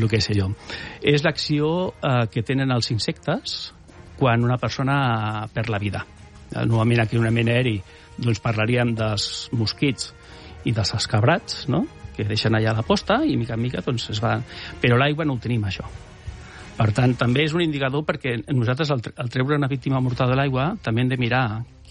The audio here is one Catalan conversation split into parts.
el que sé jo. És l'acció que tenen els insectes quan una persona perd la vida. Normalment aquí en un ambient aeri doncs parlaríem dels mosquits i dels escabrats, no?, que deixen allà la posta i mica en mica doncs es va... Però l'aigua no ho tenim, això. Per tant, també és un indicador perquè nosaltres al treure una víctima mortal de l'aigua també hem de mirar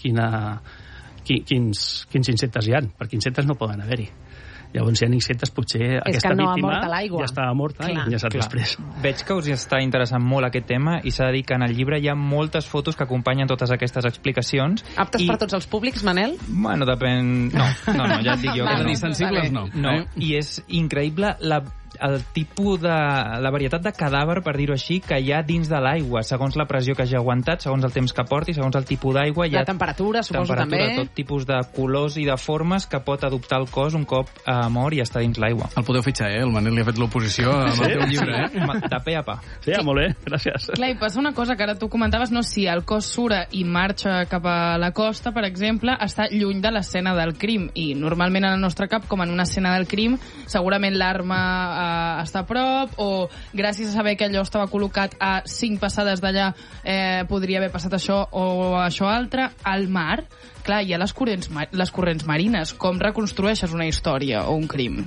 quins insectes hi ha, perquè insectes no poden haver-hi. Llavors, si hi ha insectes, potser aquesta víctima ja estava morta i ja s'ha després. Veig que us està interessant molt aquest tema i s'ha de dir que en el llibre hi ha moltes fotos que acompanyen totes aquestes explicacions. Aptes per tots els públics, Manel? Bueno, depèn... No, ja et dic jo. És a dir, sensibles no. I és increïble el tipus de... la varietat de cadàver, per dir-ho així, que hi ha dins de l'aigua, segons la pressió que hagi aguantat, segons el temps que porti, segons el tipus d'aigua... La temperatura, suposo, també. Tot tipus de colors i de formes que pot adoptar el cos un cop mor i està dins l'aigua. El podeu fitxar, El Manel li ha fet l'oposició amb el teu llibre, De pe a pa. Sí, molt bé, gràcies. Clar, i passa una cosa que ara tu comentaves, no, si el cos sura i marxa cap a la costa, per exemple, està lluny de l'escena del crim, i normalment en el nostre cap, com en una escena del crim, segurament l'arma està a prop, o gràcies a saber que allò estava col·locat a 5 passades d'allà podria haver passat això o això altre. Al mar, clar, hi ha les corrents marines. Com reconstrueixes una història o un crim?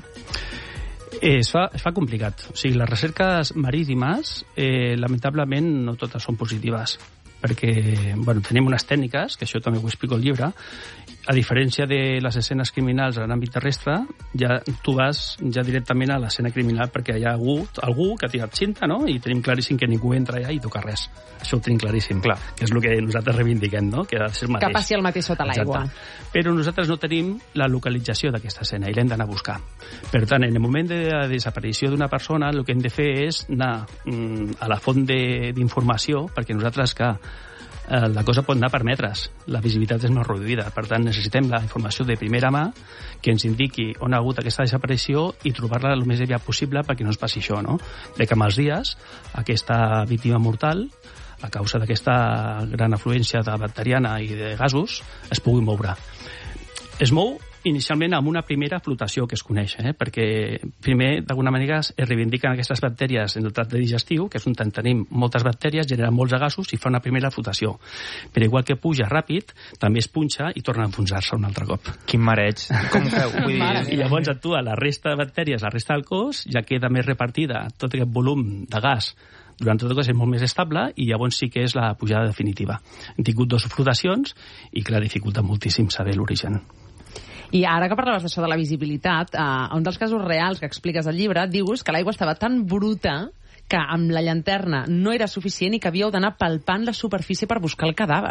Es fa complicat. O sigui, les recerques marítimes, lamentablement, no totes són positives, perquè tenim unes tècniques, que això també ho explico al llibre, a diferència de les escenes criminals en l'àmbit terrestre, ja tu vas ja directament a l'escena criminal perquè hi ha algú que ha tirat cinta, no?, i tenim claríssim que ningú entra allà i toca res. Això ho tenim claríssim, clar, que és el que nosaltres reivindiquem, no?, que ha de ser el mateix. Que passi el mateix sota l'aigua. Però nosaltres no tenim la localització d'aquesta escena i l'hem d'anar a buscar. Per tant, en el moment de la desaparició d'una persona, el que hem de fer és anar a la font d'informació, perquè nosaltres la cosa pot anar per metres, la visibilitat és més reduïda, per tant necessitem la informació de primera mà que ens indiqui on ha hagut aquesta desaparició i trobar-la el més aviat possible perquè no ens passi això, no? De que amb els dies aquesta víctima mortal, a causa d'aquesta gran afluència de bacteriana i de gasos, es pugui moure. Es mou inicialment amb una primera flotació que es coneix, perquè primer, d'alguna manera, es reivindiquen aquestes bactèries en el tracte digestiu, que és on tenim moltes bactèries, generen molts de gasos i fa una primera flotació. Però igual que puja ràpid, també es punxa i torna a enfonsar-se un altre cop. Quin mareig. Com ho feu? I llavors actua la resta de bactèries, la resta del cos, ja queda més repartida tot aquest volum de gas durant tot el cos és molt més estable i llavors sí que és la pujada definitiva. Hem tingut 2 flotacions i clar, dificulta moltíssim saber l'origen. I ara que parlaves d'això de la visibilitat, un dels casos reals que expliques al llibre, dius que l'aigua estava tan bruta que amb la llanterna no era suficient i que havíeu d'anar palpant la superfície per buscar el cadàver.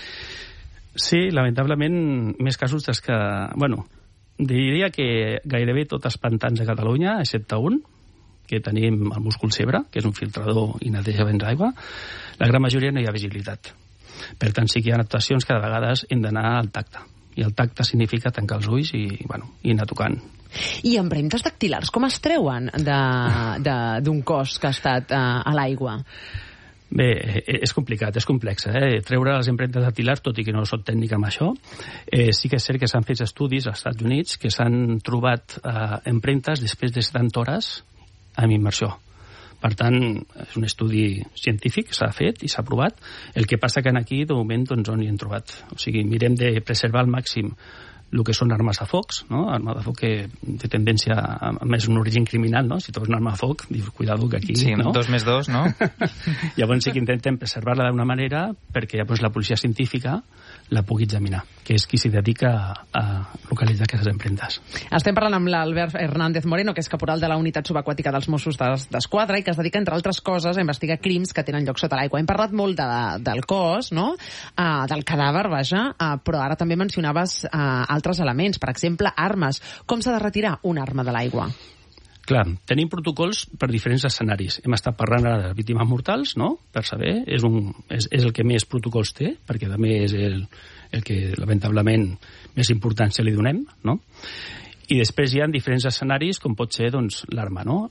Sí, lamentablement, més casos és que... diria que gairebé tots els pantans de Catalunya, excepte un, que tenim el múscul cebre, que és un filtrador i neteja béns d'aigua, la gran majoria no hi ha visibilitat. Per tant, sí que hi ha actuacions que de vegades hem d'anar al tacte. I el tacte significa tancar els ulls i anar tocant. I empremtes dactilars com es treuen d'un cos que ha estat a l'aigua? Bé, és complicat, és complex. Treure les empremtes dactilars, tot i que no soc tècnic amb això, sí que és cert que s'han fet estudis als Estats Units que s'han trobat empremtes després de 70 hores amb immersió. Per tant, és un estudi científic, s'ha fet i s'ha provat. El que passa que aquí, de moment, on hi hem trobat. O sigui, mirem de preservar al màxim el que són armes de focs, no? Arma de foc que té tendència a més un origen criminal, no? Si trobes una arma de foc, dius, cuidado que aquí... Sí, no? 2 més 2, no? Llavors sí que intentem preservar-la d'una manera perquè llavors la policia científica la pugui examinar, que és qui s'hi dedica a localitzar aquestes empremtes. Estem parlant amb l'Albert Hernández Moreno, que és caporal de la unitat subaquàtica dels Mossos d'Esquadra i que es dedica, entre altres coses, a investigar crims que tenen lloc sota l'aigua. Hem parlat molt del cos, no? Del cadàver, vaja, però ara també mencionaves altres elements, per exemple, armes. Com s'ha de retirar una arma de l'aigua? Clar, tenim protocols per diferents escenaris. Hem estat parlant ara de les víctimes mortals, no?, per saber, és el que més protocols té, perquè també és el que, lamentablement, més importància li donem, no? I després hi ha diferents escenaris, com pot ser, doncs, l'arma, no?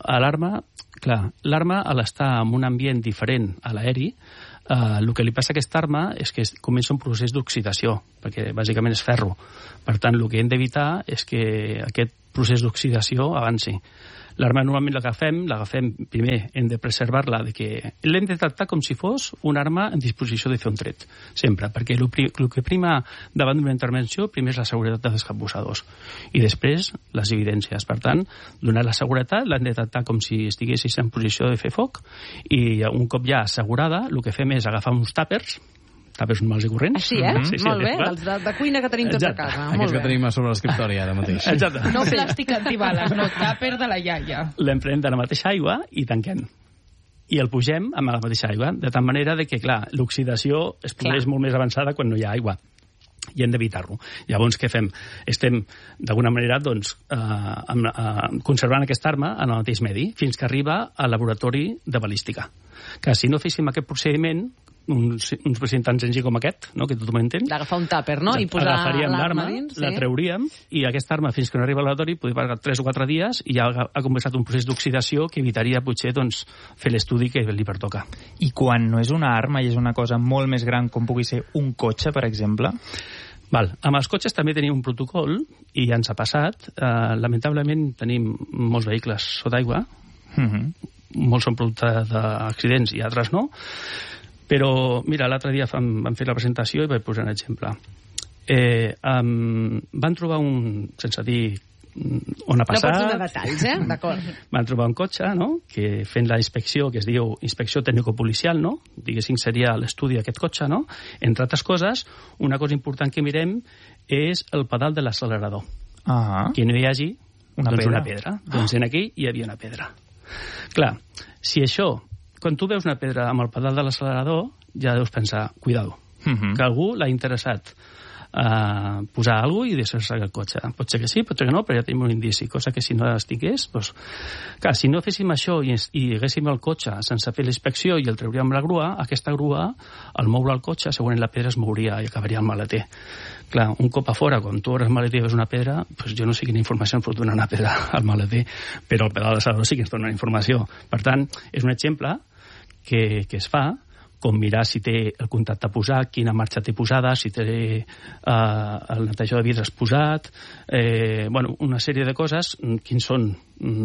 L'arma, al estar en un ambient diferent a l'aeri, el que li passa a aquesta arma és que comença un procés d'oxidació, perquè bàsicament és ferro. Per tant, el que hem d'evitar és que aquest procés d'oxidació avanci. L'arma normalment l'agafem, primer hem de preservar-la, l'hem de tractar com si fos una arma en disposició de fer un tret, sempre, perquè el que prima davant d'una intervenció, primer és la seguretat dels capbussadors, i després les evidències. Per tant, donar la seguretat, l'hem de tractar com si estiguessis en posició de fer foc, i un cop ja assegurada, el que fem és agafar uns tàpers normals i corrents. Així, Sí, molt bé, dels de cuina que tenim tots a casa. Aquests que tenim a sobre l'escriptori ara mateix. Exacte. No plàstic antibales, no tàper de la iaia. L'emprenem de la mateixa aigua i tanquem. I el pugem amb la mateixa aigua, de tal manera que, clar, l'oxidació és molt més avançada quan no hi ha aigua. I hem d'evitar-ho. Llavors, què fem? Estem, d'alguna manera, conservant aquesta arma en el mateix medi, fins que arriba al laboratori de balística. Que si no féssim aquest procediment, uns procediments tan senzills com aquest, no? Que tothom entén. D'agafar un tàper, no? I posar l'arma dins. La treuríem, i aquesta arma, fins que no arriba al laboratori, podria passar 3 o 4 dies i ja ha començat un procés d'oxidació que evitaria, potser, fer l'estudi que li pertoca. I quan no és una arma i és una cosa molt més gran, com pugui ser un cotxe, per exemple? Amb els cotxes també tenim un protocol, i ja ens ha passat. Lamentablement tenim molts vehicles sota aigua, molts són producte d'accidents i altres no, però mira, l'altre dia vam fer la presentació i vaig posar un exemple. Van trobar sense dir on ha passat... No pots donar detalls, D'acord. Van trobar un cotxe, no?, que fent la inspecció, que es diu inspecció tècnico-policial, no?, diguéssim, seria l'estudi d'aquest cotxe, no?, entre altres coses, una cosa important que mirem és el pedal de l'accelerador. Que no hi hagi una pedra. Doncs aquí hi havia una pedra. Clar, si això, quan tu veus una pedra amb el pedal de l'accelerador, ja deus pensar, cuidado, que algú l'ha interessat posar alguna cosa i deixar-se el cotxe. Pot ser que sí, pot ser que no, però ja tenim un indici, cosa que si no estigués, doncs... Clar, si no féssim això i haguéssim el cotxe sense fer la inspecció i el treuríem amb la grua, aquesta grua, al moure el cotxe, segurament la pedra es mouria i acabaria al maleter. Clar, un cop a fora, quan tu obres el maleter i veus una pedra, doncs jo no sé quina informació em pot donar una pedra al maleter, però el pedal de l'accelerador sí que ens dona informació. Per tant, és un exemple que es fa, com mirar si té el contacte posat, quina marxa té posada, si té el netejador de vidres posat, una sèrie de coses, quins són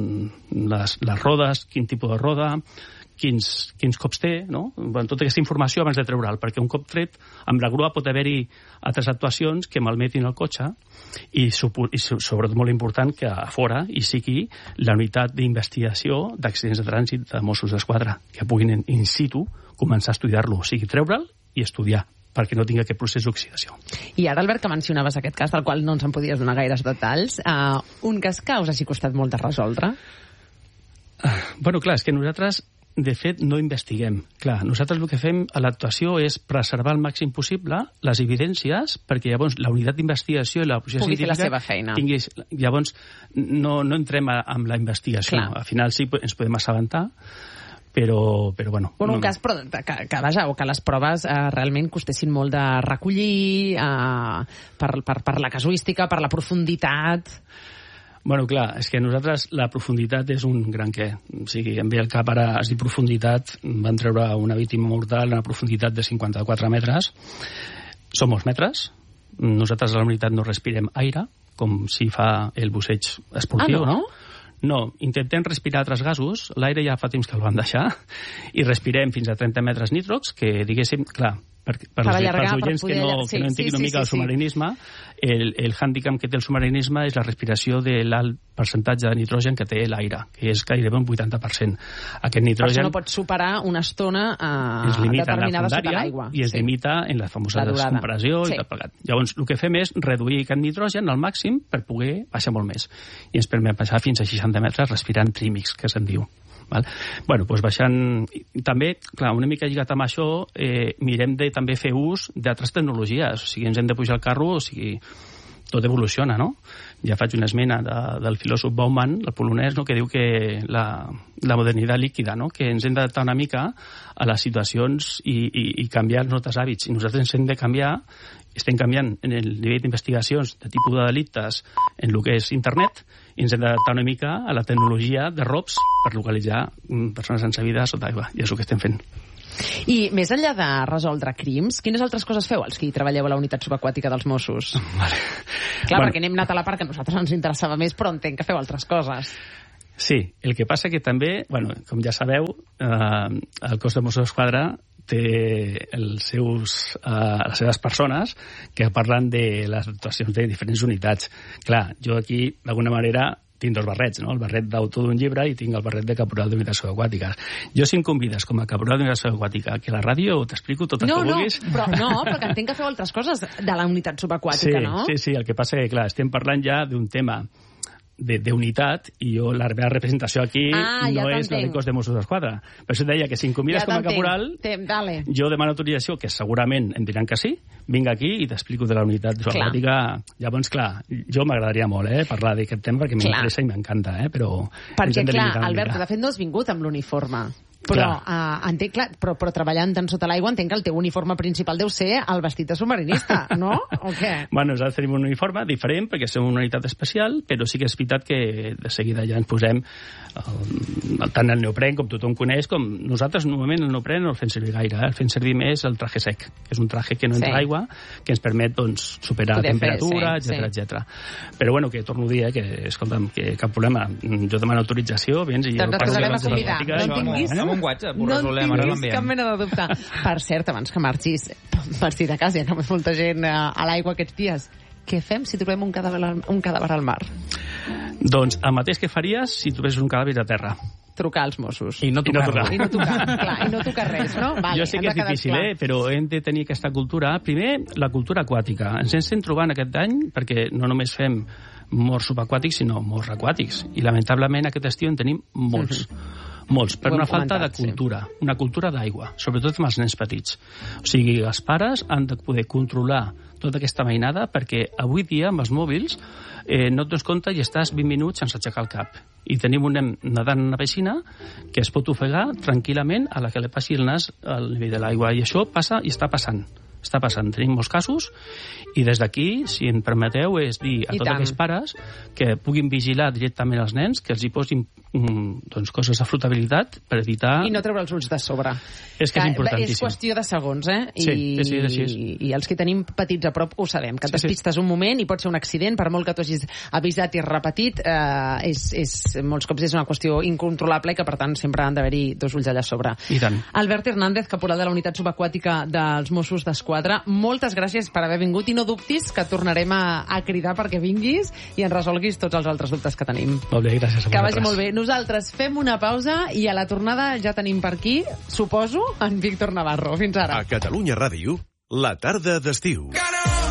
les rodes, quin tipus de roda, quins cops té, no? Tota aquesta informació abans de treure'l, perquè un cop tret, amb la grua pot haver-hi altres actuacions que malmetin el cotxe i sobretot molt important que a fora hi sigui la unitat d'investigació d'accidents de trànsit de Mossos d'Esquadra, que puguin in situ començar a estudiar-lo, o sigui, treure'l i estudiar, perquè no tingui aquest procés d'oxidació. I ara, Albert, que mencionaves aquest cas, del qual no ens en podies donar gaires detalls, un cas que us hagi costat molt de resoldre? Clar, és que nosaltres, de fet, no investiguem. Clar, nosaltres el que fem a l'actuació és preservar al màxim possible les evidències perquè llavors la unitat d'investigació i la policia pugui fer la seva feina. Llavors no entrem amb la investigació. Clar. Al final sí ens podem assabentar, però bueno... Un cas que les proves realment costessin molt de recollir per la casuística, per la profunditat... Clar, és que nosaltres la profunditat és un gran què. O sigui, em ve al cap ara, es diu profunditat, van treure una víctima mortal a una profunditat de 54 metres. Són molts metres. Nosaltres a la unitat no respirem aire, com si fa el busseig esportiu, no? No, intentem respirar altres gasos, l'aire ja fa temps que el van deixar, i respirem fins a 30 metres nítrox, que diguéssim, clar, per als oients que no entenguin una mica el submarinisme, el hàndicap que té el submarinisme és la respiració de l'alt percentatge de nitrogen que té l'aire, que és gairebé un 80%. Aquest nitrogen... Per això no pot superar una estona determinada sota l'aigua. I es limita en la famosa descompressió i tot plegat. Llavors, el que fem és reduir aquest nitrogen al màxim per poder baixar molt més. I ens permet baixar fins a 60 metres respirant trímix, que se'n diu. Doncs baixant... També, clar, una mica lligat amb això, mirem de també fer ús d'altres tecnologies. O sigui, ens hem de pujar al carro, o sigui, tot evoluciona, no? Ja faig una esmena del filòsof Bauman, el polonès, no?, que diu que la modernitat líquida, no?, que ens hem d'adaptar una mica a les situacions i canviar els nostres hàbits. I nosaltres ens hem de canviar, estem canviant en el nivell d'investigacions de tipus de delictes en el que és internet, i ens hem d'adaptar una mica a la tecnologia de ROPS per localitzar persones sense vida sota aigua, i és el que estem fent. I més enllà de resoldre crims, quines altres coses feu els que hi treballeu a la unitat subaquàtica dels Mossos? Clar, perquè n'hem anat a la part que a nosaltres ens interessava més, però entenc que feu altres coses. Sí, el que passa que també, bueno, com ja sabeu, el cos de Mossos d'Esquadra té les seves persones que parlen de les actuacions de diferents unitats. Clar, jo aquí, d'alguna manera, tinc dos barrets, no? El barret d'autor d'un llibre i tinc el barret de caporal d'unitats subaquàtiques. Jo, si em convides com a caporal d'unitats subaquàtica, que a la ràdio t'explico tot el que vulguis... No, però que entenc que feu altres coses de la unitat subaquàtica, no? Sí, el que passa que, clar, estem parlant ja d'un tema d'unitat i jo la meva representació aquí no és la del cos de Mossos d'Esquadra. Per això deia que si em convides com a caporal, jo demano autorització, que segurament em diran que sí, vinc aquí i t'explico de la unitat subaquàtica. Llavors, clar, jo m'agradaria molt parlar d'aquest tema perquè m'interessa i m'encanta, però... Perquè, clar, Albert, de fet no has vingut amb l'uniforme. Però, entenc, clar, però treballant tant sota l'aigua, entenc que el teu uniforme principal deu ser el vestit de submarinista, no? O què? Bueno, nosaltres tenim un uniforme diferent perquè som una unitat especial, però sí que és veritat que de seguida ja ens posem tant el neopren, com tothom coneix, com nosaltres normalment el neopren no el fem servir gaire, el fem servir més el traje sec, que és un traje que no entra aigua, que ens permet doncs, superar la temperatura, etc. Però bueno, que torno a dir, que escolta'm, que cap problema, jo demano autorització, vens i jo parlo de les pràctiques. Amb un WhatsApp, ho resolem, ara l'enviem. No tinguis cap mena de dubte. Per cert, abans que marxis, per si de cas, ja que molta gent a l'aigua aquests dies, què fem si trobem un cadàver al mar? Doncs el mateix que faries si trobessis un cadàver a terra. Trucar als Mossos. I no tocar-lo. I no tocar res, no? Vale, jo sé que és difícil, però hem de tenir aquesta cultura. Primer, la cultura aquàtica. Ens estem trobant aquest any, perquè no només fem morts subaquàtics, sinó morts aquàtics. I lamentablement aquest estiu en tenim molts. Molts, per una falta de cultura, una cultura d'aigua, sobretot amb els nens petits. O sigui, els pares han de poder controlar tota aquesta mainada perquè avui dia amb els mòbils no et dones compte i estàs 20 minuts sense aixecar el cap. I tenim un nen nedant en una piscina que es pot ofegar tranquil·lament a la que li passi el nas al nivell de l'aigua. I això passa i està passant. Està passant. Tenim molts casos i des d'aquí, si em permeteu, és dir a tots aquells pares que puguin vigilar directament els nens, que els hi posin doncs, coses de flotabilitat per evitar... I no treure els ulls de sobre. És que és importantíssim. És qüestió de segons, I els que tenim petits a prop ho sabem, que et despistes un moment i pot ser un accident, per molt que t'ho hagis avisat i repetit, molts cops és una qüestió incontrolable i que, per tant, sempre han d'haver-hi dos ulls allà a sobre. I tant. Albert Hernández, caporal de la unitat subaquàtica dels Mossos d'Esquadra, moltes gràcies per haver vingut i no dubtis que tornarem a cridar perquè vinguis i ens resolguis tots els altres dubtes que tenim. Molt bé, gràcies a vosaltres. Que vagi molt bé. Nosaltres fem una pausa i a la tornada ja tenim per aquí, suposo, en Víctor Navarro. Fins ara. A Catalunya Ràdio, la tarda d'estiu.